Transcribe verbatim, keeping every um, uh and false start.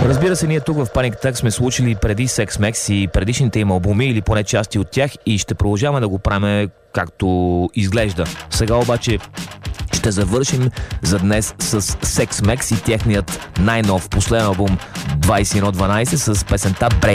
Разбира се, ние тук в Panic Attack сме случили преди Sex Mex и предишните им албуми, или поне части от тях, и ще продължаваме да го правим както изглежда. Сега обаче ще завършим за днес с Sex Mex и техният най-нов последен албум двайсет и едно дванайсет с песента Brain.